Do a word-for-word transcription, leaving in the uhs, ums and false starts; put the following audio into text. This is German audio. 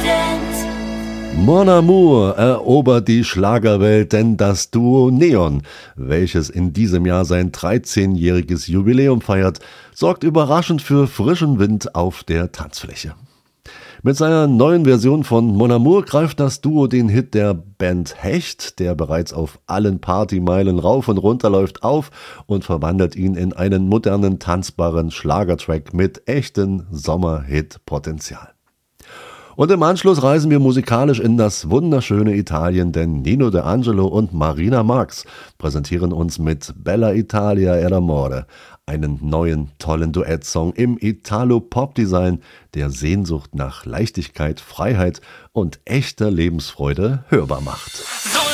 Mon Amour erobert die Schlagerwelt, denn das Duo Neon, welches in diesem Jahr sein dreizehnjähriges Jubiläum feiert, sorgt überraschend für frischen Wind auf der Tanzfläche. Mit seiner neuen Version von Mon Amour greift das Duo den Hit der Band Hecht, der bereits auf allen Partymeilen rauf und runter läuft, auf und verwandelt ihn in einen modernen, tanzbaren Schlagertrack mit echtem Sommerhit-Potenzial. Und im Anschluss reisen wir musikalisch in das wunderschöne Italien, denn Nino D'Angelo und Marina Marx präsentieren uns mit Bella Italia e l'amore einen neuen, tollen Duettsong im Italo-Pop-Design, der Sehnsucht nach Leichtigkeit, Freiheit und echter Lebensfreude hörbar macht.